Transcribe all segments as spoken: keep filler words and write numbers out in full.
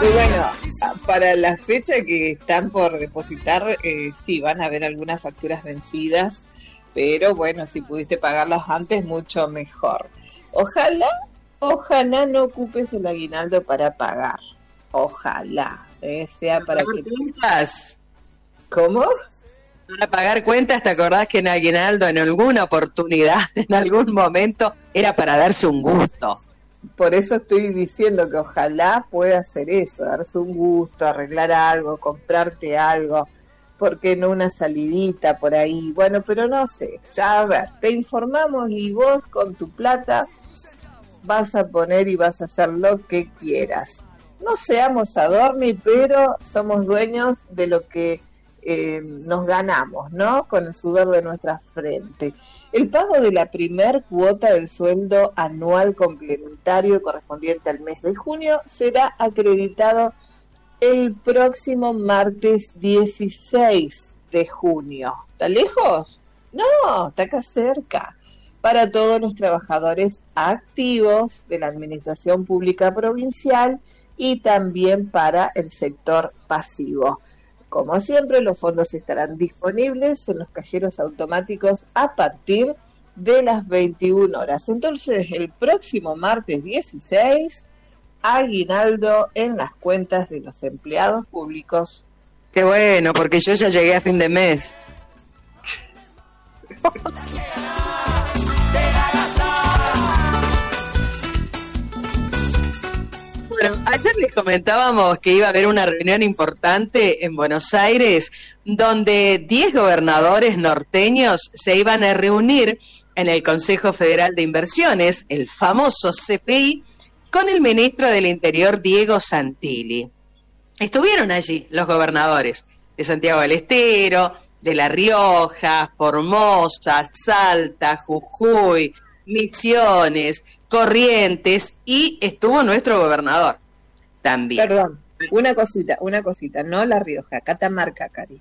Y bueno, para la fecha que están por depositar, eh, sí, van a haber algunas facturas vencidas, pero bueno, si pudiste pagarlas antes, mucho mejor. Ojalá, ojalá no ocupes el aguinaldo para pagar. Ojalá, eh, sea para que... Cuentas. ¿Cómo? Para pagar cuentas, ¿te acordás que en aguinaldo, en alguna oportunidad, en algún momento, era para darse un gusto? Por eso estoy diciendo que ojalá pueda hacer eso, darse un gusto, arreglar algo, comprarte algo, porque no una salidita por ahí. Bueno, pero no sé, ya a ver, te informamos y vos con tu plata vas a poner y vas a hacer lo que quieras. No seamos adorni, pero somos dueños de lo que eh, nos ganamos, ¿no? Con el sudor de nuestra frente. El pago de la primer cuota del sueldo anual complementario correspondiente al mes de junio será acreditado el próximo martes dieciséis de junio. ¿Está lejos? No, está acá cerca. Para todos los trabajadores activos de la Administración Pública Provincial y también para el sector pasivo. Como siempre, los fondos estarán disponibles en los cajeros automáticos a partir de las veintiuna horas. Entonces, el próximo martes dieciséis, aguinaldo en las cuentas de los empleados públicos. Qué bueno, porque yo ya llegué a fin de mes. Bueno, ayer les comentábamos que iba a haber una reunión importante en Buenos Aires donde diez gobernadores norteños se iban a reunir en el Consejo Federal de Inversiones, el famoso C F I, con el ministro del Interior, Diego Santilli. Estuvieron allí los gobernadores de Santiago del Estero, de La Rioja, Formosa, Salta, Jujuy, Misiones, Corrientes, y estuvo nuestro gobernador también. Perdón, una cosita, una cosita, no La Rioja, Catamarca, Cari.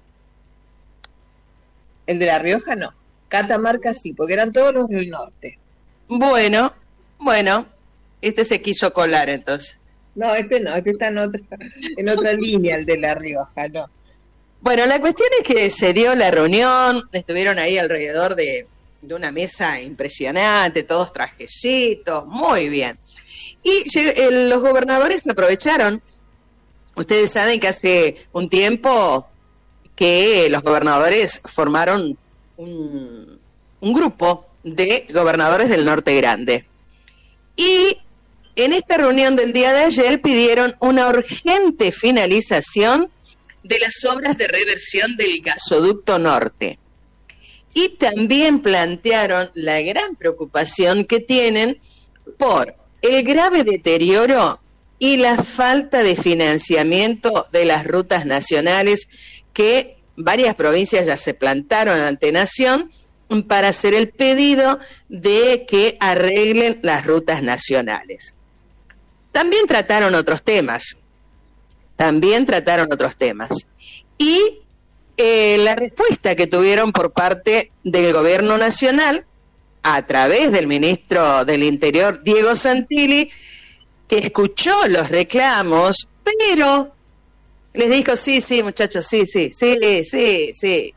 El de La Rioja no, Catamarca sí, porque eran todos los del norte. Bueno, bueno, este se quiso colar entonces. No, este no, este está en otra, en otra línea, el de La Rioja, no. Bueno, la cuestión es que se dio la reunión, estuvieron ahí alrededor de, de una mesa impresionante, todos trajecitos, muy bien. Y eh, los gobernadores aprovecharon. Ustedes saben que hace un tiempo que los gobernadores formaron un, un grupo de gobernadores del Norte Grande. Y en esta reunión del día de ayer pidieron una urgente finalización de las obras de reversión del gasoducto norte. Y también plantearon la gran preocupación que tienen por el grave deterioro y la falta de financiamiento de las rutas nacionales, que varias provincias ya se plantaron ante Nación para hacer el pedido de que arreglen las rutas nacionales. También trataron otros temas, también trataron otros temas. Y eh, la respuesta que tuvieron por parte del gobierno nacional, a través del ministro del Interior, Diego Santilli, que escuchó los reclamos, pero les dijo, sí, sí, muchachos, sí, sí, sí, sí, sí.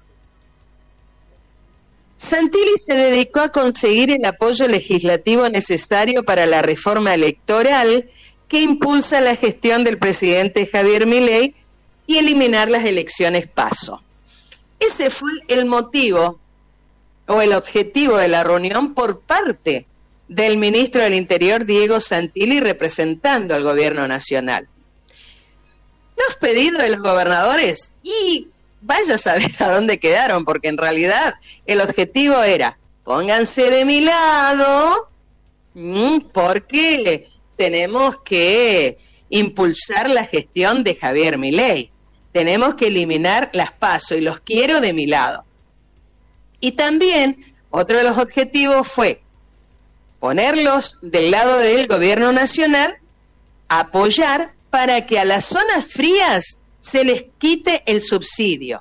Santilli se dedicó a conseguir el apoyo legislativo necesario para la reforma electoral que impulsa la gestión del presidente Javier Milei y eliminar las elecciones PASO. Ese fue el motivo o el objetivo de la reunión por parte del ministro del Interior, Diego Santilli, representando al gobierno nacional. Los pedidos de los gobernadores, y vaya a saber a dónde quedaron, porque en realidad el objetivo era, pónganse de mi lado, porque tenemos que impulsar la gestión de Javier Milei. Tenemos que eliminar las PASO y los quiero de mi lado. Y también otro de los objetivos fue ponerlos del lado del gobierno nacional, apoyar para que a las zonas frías se les quite el subsidio,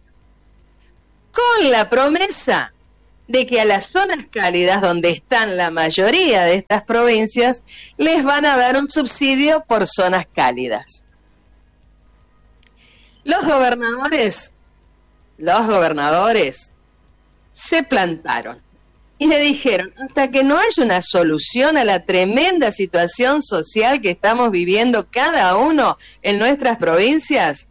con la promesa de que a las zonas cálidas, donde están la mayoría de estas provincias, les van a dar un subsidio por zonas cálidas. Los gobernadores, los gobernadores se plantaron y le dijeron, hasta que no haya una solución a la tremenda situación social que estamos viviendo cada uno en nuestras provincias,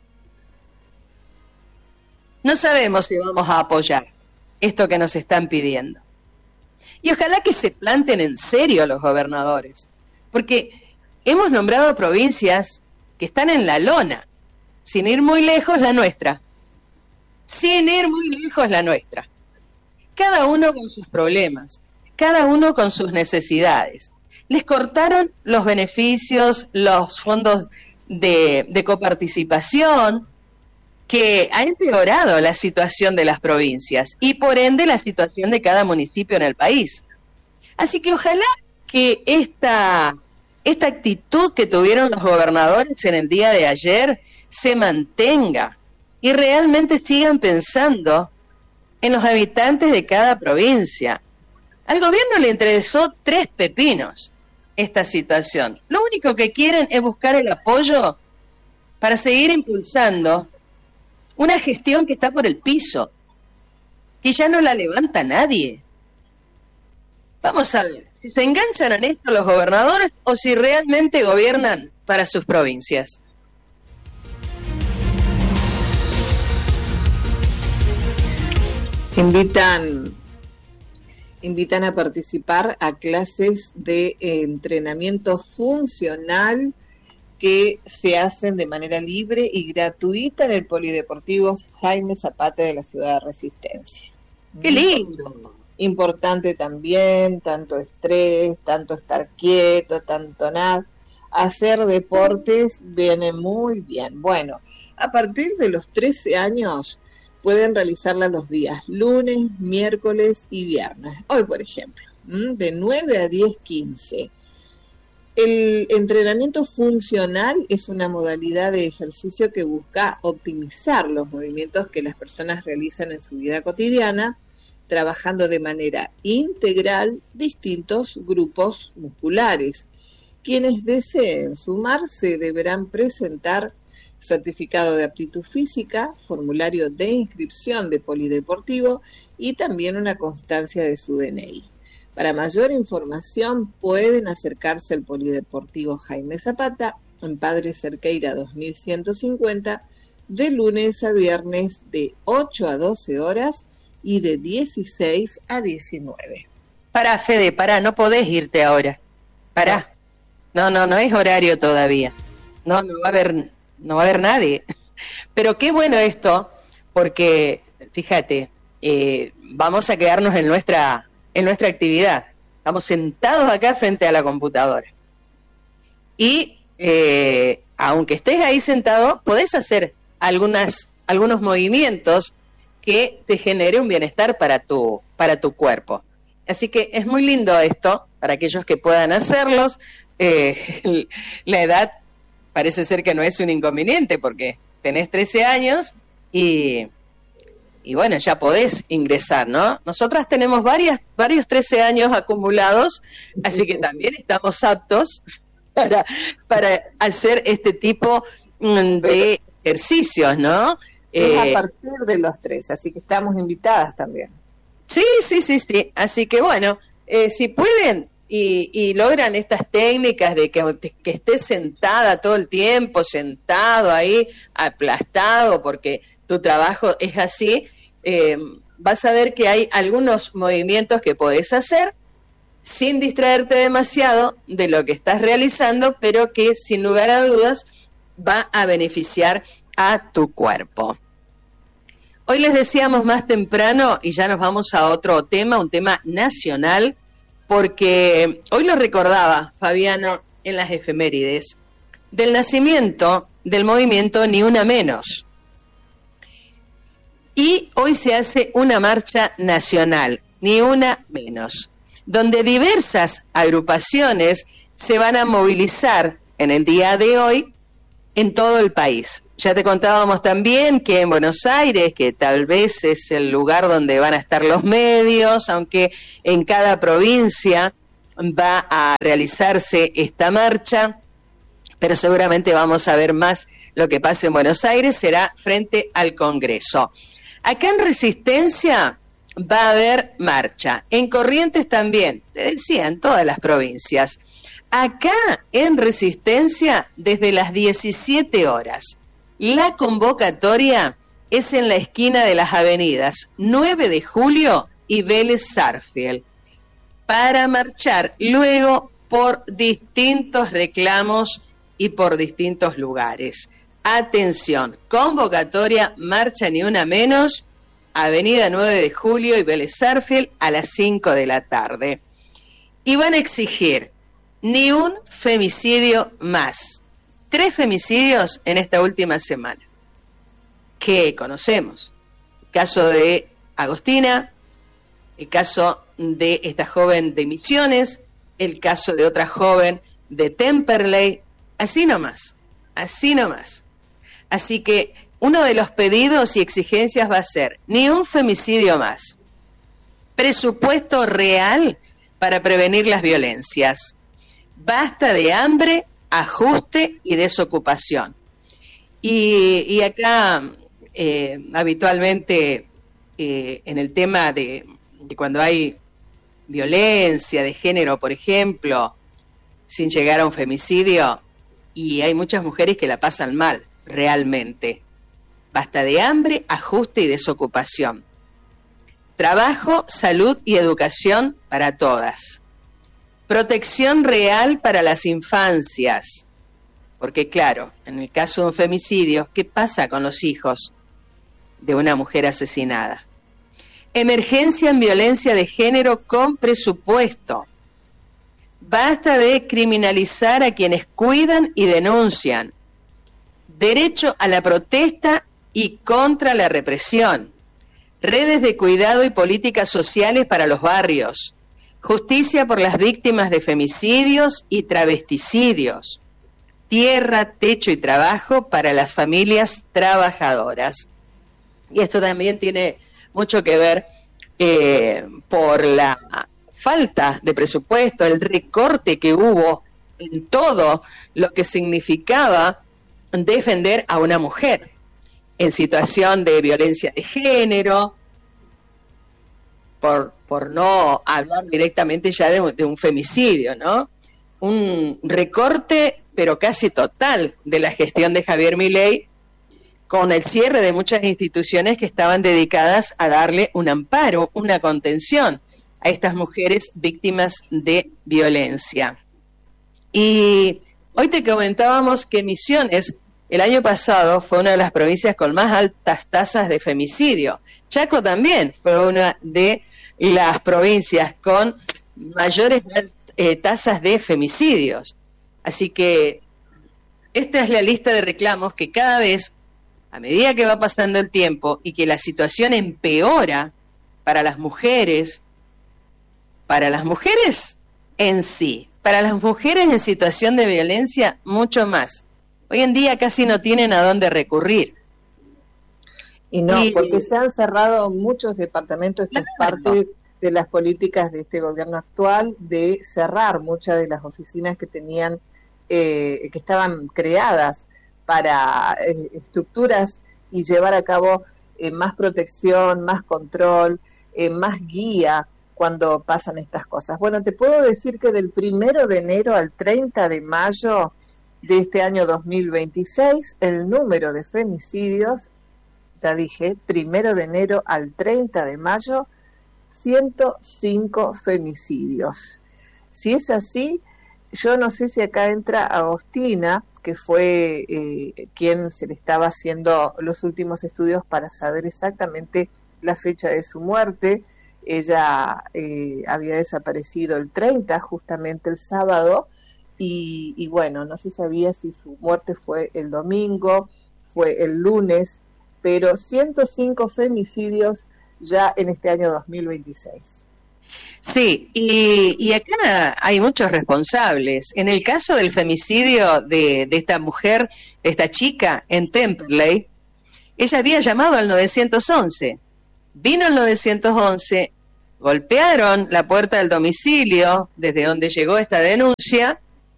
no sabemos si vamos a apoyar esto que nos están pidiendo. Y ojalá que se planten en serio los gobernadores, porque hemos nombrado provincias que están en la lona, sin ir muy lejos la nuestra, sin ir muy lejos la nuestra. Cada uno con sus problemas, cada uno con sus necesidades. Les cortaron los beneficios, los fondos de, de coparticipación, que ha empeorado la situación de las provincias y por ende la situación de cada municipio en el país. Así que ojalá que esta, esta actitud que tuvieron los gobernadores en el día de ayer se mantenga y realmente sigan pensando en los habitantes de cada provincia. Al gobierno le interesó tres pepinos esta situación. Lo único que quieren es buscar el apoyo para seguir impulsando una gestión que está por el piso, que ya no la levanta nadie. Vamos a ver si se enganchan en esto los gobernadores o si realmente gobiernan para sus provincias. Invitan, invitan a participar a clases de eh, entrenamiento funcional que se hacen de manera libre y gratuita en el Polideportivo Jaime Zapata de la ciudad de Resistencia. ¡Qué lindo! Importante también, tanto estrés, tanto estar quieto, tanto nada. Hacer deportes viene muy bien. Bueno, a partir de los trece años pueden realizarla los días lunes, miércoles y viernes. Hoy, por ejemplo, de nueve a diez quince. El entrenamiento funcional es una modalidad de ejercicio que busca optimizar los movimientos que las personas realizan en su vida cotidiana, trabajando de manera integral distintos grupos musculares. Quienes deseen sumarse deberán presentar certificado de aptitud física, formulario de inscripción de Polideportivo y también una constancia de su D N I. Para mayor información pueden acercarse al Polideportivo Jaime Zapata en Padre Cerqueira dos mil ciento cincuenta de lunes a viernes de ocho a doce horas y de dieciséis a diecinueve. Pará, Fede, pará, no podés irte ahora. Pará. No, no, no es horario todavía. No, no va a haber, no va a haber nadie. Pero qué bueno esto, porque, fíjate, eh, vamos a quedarnos en nuestra... en nuestra actividad. Estamos sentados acá frente a la computadora. Y eh, aunque estés ahí sentado, podés hacer algunas, algunos movimientos que te genere un bienestar para tu, para tu cuerpo. Así que es muy lindo esto, para aquellos que puedan hacerlos. Eh, la edad parece ser que no es un inconveniente, porque tenés trece años y... y bueno, ya podés ingresar, ¿no? Nosotras tenemos varias, varios trece años acumulados, así que también estamos aptos para, para hacer este tipo de ejercicios, ¿no? Es eh, a partir de los trece, así que estamos invitadas también. Sí, sí, sí, sí. Así que bueno, eh, si pueden y, y logran estas técnicas de que, que estés sentada todo el tiempo, sentado ahí, aplastado, porque tu trabajo es así, eh, vas a ver que hay algunos movimientos que podés hacer sin distraerte demasiado de lo que estás realizando, pero que sin lugar a dudas va a beneficiar a tu cuerpo. Hoy les decíamos más temprano, y ya nos vamos a otro tema, un tema nacional, porque hoy lo recordaba Fabiano en las efemérides, del nacimiento del movimiento Ni Una Menos. Y hoy se hace una marcha nacional, Ni Una Menos, donde diversas agrupaciones se van a movilizar en el día de hoy en todo el país. Ya te contábamos también que en Buenos Aires, que tal vez es el lugar donde van a estar los medios, aunque en cada provincia va a realizarse esta marcha pero seguramente vamos a ver más lo que pase en Buenos Aires, será frente al Congreso. Acá en Resistencia va a haber marcha, en Corrientes también, te decía, en todas las provincias. Acá en Resistencia desde las diecisiete horas. La convocatoria es en la esquina de las avenidas nueve de julio y Vélez Sarsfield, para marchar luego por distintos reclamos y por distintos lugares. Atención, convocatoria, marcha ni una menos, avenida nueve de julio y Vélez Sarsfield a las cinco de la tarde. Y van a exigir ni un femicidio más. Tres femicidios en esta última semana, que conocemos. El caso de Agostina, el caso de esta joven de Misiones, el caso de otra joven de Temperley, así nomás, así nomás. Así que uno de los pedidos y exigencias va a ser ni un femicidio más, presupuesto real para prevenir las violencias, basta de hambre, ajuste y desocupación. Y, y acá eh, habitualmente eh, en el tema de, de cuando hay violencia de género, por ejemplo, sin llegar a un femicidio, y hay muchas mujeres que la pasan mal, realmente. Basta de hambre, ajuste y desocupación. Trabajo, salud y educación para todas. Protección real para las infancias. Porque claro, en el caso de un femicidio, ¿qué pasa con los hijos de una mujer asesinada? Emergencia en violencia de género con presupuesto. Basta de criminalizar a quienes cuidan y denuncian. Derecho a la protesta y contra la represión. Redes de cuidado y políticas sociales para los barrios. Justicia por las víctimas de femicidios y travesticidios. Tierra, techo y trabajo para las familias trabajadoras. Y esto también tiene mucho que ver eh, por la falta de presupuesto, el recorte que hubo en todo lo que significaba defender a una mujer en situación de violencia de género, por, por no hablar directamente ya de, de un femicidio, ¿no? Un recorte, pero casi total, de la gestión de Javier Milei, con el cierre de muchas instituciones que estaban dedicadas a darle un amparo, una contención a estas mujeres víctimas de violencia. Y hoy te comentábamos que Misiones, el año pasado, fue una de las provincias con más altas tasas de femicidio. Chaco también fue una de las provincias con mayores eh, tasas de femicidios. Así que esta es la lista de reclamos que cada vez, a medida que va pasando el tiempo y que la situación empeora para las mujeres, para las mujeres en sí, para las mujeres en situación de violencia, mucho más. Hoy en día casi no tienen a dónde recurrir. Y no, y, porque se han cerrado muchos departamentos, esto claro. es parte de las políticas de este gobierno actual, de cerrar muchas de las oficinas que tenían, eh, que estaban creadas para eh, estructuras y llevar a cabo eh, más protección, más control, eh, más guía cuando pasan estas cosas. Bueno, te puedo decir que del primero de enero al treinta de mayo de este año dos mil veintiséis, el número de femicidios, ya dije, primero de enero al treinta de mayo, ciento cinco femicidios. Si es así, yo no sé si acá entra Agostina, que fue eh, quien se le estaba haciendo los últimos estudios para saber exactamente la fecha de su muerte. Ella eh, había desaparecido el treinta, justamente el sábado, y, y bueno, no se sabía si su muerte fue el domingo, fue el lunes, pero ciento cinco femicidios ya en este año dos mil veintiséis. Sí, y, y acá hay muchos responsables. En el caso del femicidio de, de esta mujer, de esta chica en Temperley, ella había llamado al nueve once. Vino el nueve once, golpearon la puerta del domicilio desde donde llegó esta denuncia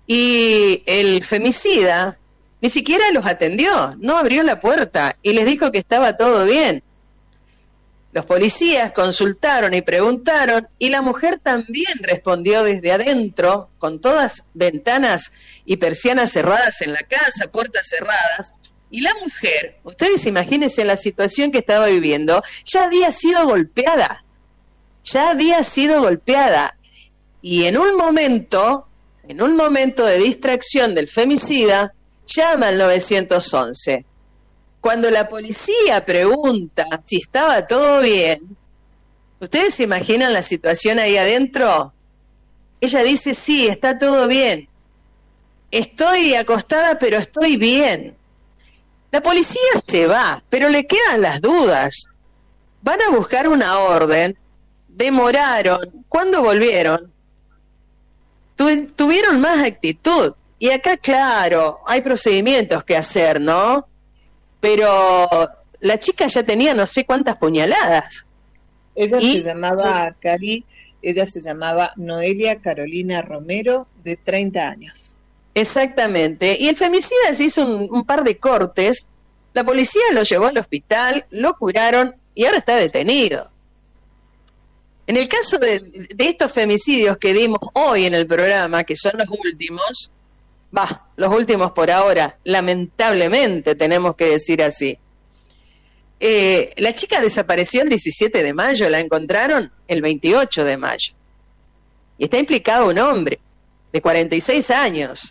Y el femicida ni siquiera los atendió, no abrió la puerta y les dijo que estaba todo bien. Los policías consultaron y preguntaron y la mujer también respondió desde adentro, con todas ventanas y persianas cerradas en la casa, puertas cerradas. Y la mujer, ustedes imagínense la situación que estaba viviendo, ya había sido golpeada, ya había sido golpeada. Y en un momento, en un momento de distracción del femicida, llama al nueve once. Cuando la policía pregunta si estaba todo bien, ¿ustedes se imaginan la situación ahí adentro? Ella dice, sí, está todo bien. Estoy acostada, pero estoy bien. La policía se va, pero le quedan las dudas. Van a buscar una orden. Demoraron. ¿Cuándo volvieron? Tu- tuvieron más actitud. Y acá, claro, hay procedimientos que hacer, ¿no? Pero la chica ya tenía no sé cuántas puñaladas. Ella Y- se llamaba Cari, ella se llamaba Noelia Carolina Romero, de treinta años. Exactamente. Y el femicida se hizo un, un par de cortes, la policía lo llevó al hospital, lo curaron y ahora está detenido. En el caso de, de estos femicidios que dimos hoy en el programa, que son los últimos, va, los últimos por ahora, lamentablemente tenemos que decir así. Eh, la chica desapareció el diecisiete de mayo, la encontraron el veintiocho de mayo. Y está implicado un hombre de cuarenta y seis años.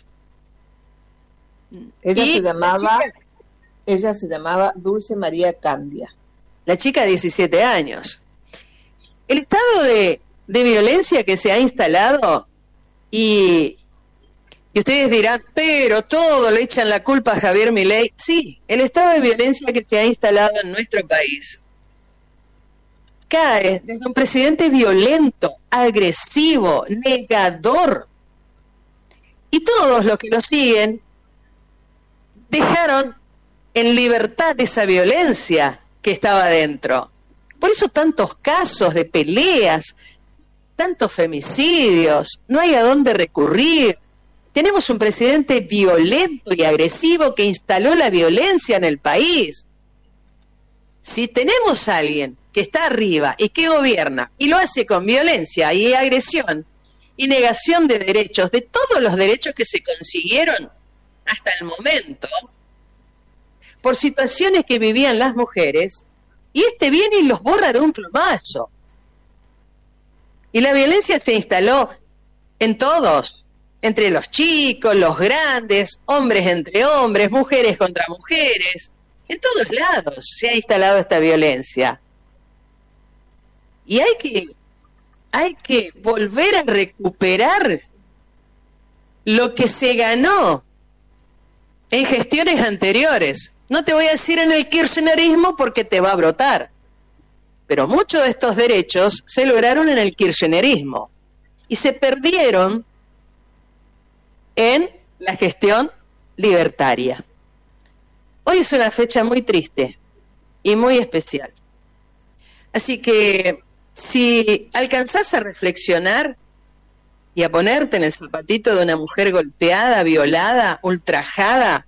Ella Y se llamaba, la chica- ella se llamaba Dulce María Candia. La chica de diecisiete años. El estado de, de violencia que se ha instalado y, y ustedes dirán, pero todo le echan la culpa a Javier Milei. Sí, el estado de violencia que se ha instalado en nuestro país cae desde un presidente violento, agresivo, negador. Y todos los que lo siguen dejaron en libertad esa violencia que estaba dentro. Por eso tantos casos de peleas, tantos femicidios, no hay a dónde recurrir. Tenemos un presidente violento y agresivo que instaló la violencia en el país. Si tenemos a alguien que está arriba y que gobierna y lo hace con violencia y agresión y negación de derechos, de todos los derechos que se consiguieron hasta el momento, por situaciones que vivían las mujeres, y este viene y los borra de un plumazo. Y la violencia se instaló en todos, entre los chicos, los grandes, hombres entre hombres, mujeres contra mujeres, en todos lados se ha instalado esta violencia. Y hay que, hay que volver a recuperar lo que se ganó en gestiones anteriores. No te voy a decir en el kirchnerismo porque te va a brotar, pero muchos de estos derechos se lograron en el kirchnerismo y se perdieron en la gestión libertaria. Hoy es una fecha muy triste y muy especial. Así que si alcanzás a reflexionar y a ponerte en el zapatito de una mujer golpeada, violada, ultrajada,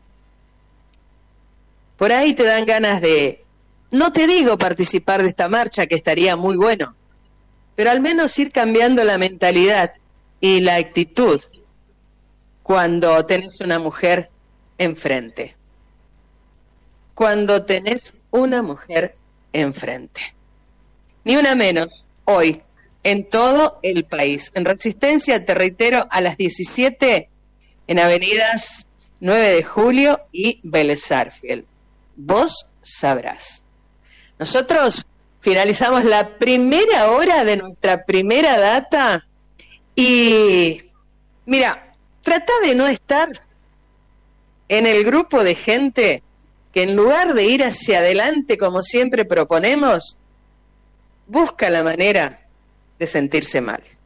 por ahí te dan ganas de, no te digo participar de esta marcha, que estaría muy bueno, pero al menos ir cambiando la mentalidad y la actitud cuando tenés una mujer enfrente. Cuando tenés una mujer enfrente. Ni una menos, hoy, en todo el país. En Resistencia, te reitero, a las diecisiete, en avenidas nueve de julio y Vélez Sarsfield. Vos sabrás. Nosotros finalizamos la primera hora de nuestra primera data y, mira, trata de no estar en el grupo de gente que en lugar de ir hacia adelante como siempre proponemos, busca la manera de sentirse mal.